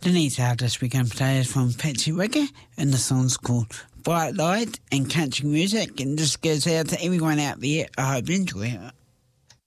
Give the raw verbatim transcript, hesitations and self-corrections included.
The next artist we're going to play is from Patsy Wigger, and the song's called Bright Light and Country Music, and this goes out to everyone out there. I hope you enjoy it.